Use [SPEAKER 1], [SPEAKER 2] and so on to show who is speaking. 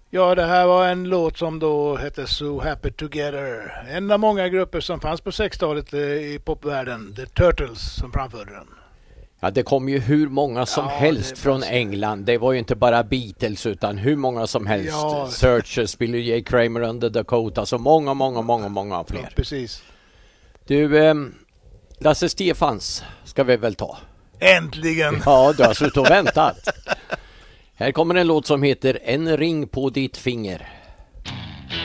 [SPEAKER 1] Ja, det här var en låt som då hette So Happy Together. En av många grupper som fanns på 60-talet i popvärlden. The Turtles som framförde den.
[SPEAKER 2] Ja, det kom ju hur många som helst från England. Det var ju inte bara Beatles utan hur många som helst.
[SPEAKER 1] Ja.
[SPEAKER 2] Searchers, Billy J. Kramer under Dakota. Så många fler.
[SPEAKER 1] Ja, precis.
[SPEAKER 2] Du, Lasse Stefans ska vi väl ta.
[SPEAKER 1] Äntligen!
[SPEAKER 2] Ja, du har suttit och väntat. Här kommer en låt som heter En ring på ditt finger.